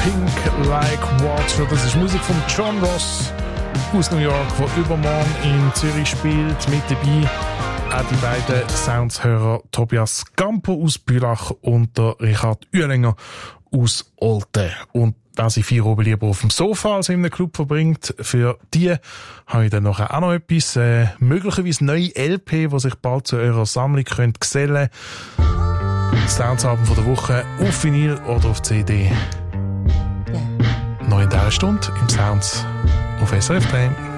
Pink Like Water. Das ist Musik von John Ross aus New York, der übermorgen in Zürich spielt. Mit dabei auch die beiden Soundshörer Tobias Gamper aus Bülach und der Richard Uehlinger aus Olten. Und wer sich 4 Uhr lieber auf dem Sofa als in einem Club verbringt, für die habe ich dann noch etwas, möglicherweise neue LP, die sich bald zu eurer Sammlung könnt gesellen. Soundsalben von der Woche auf Vinyl oder auf CD. Noch in dieser Stunde im Sounds auf SRF 3.